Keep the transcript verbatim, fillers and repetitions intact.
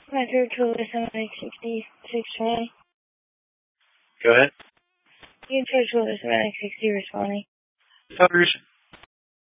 Metro Tour seven eight sixty six twenty. Go ahead. Metro Tour seven eight sixty responding. Coverage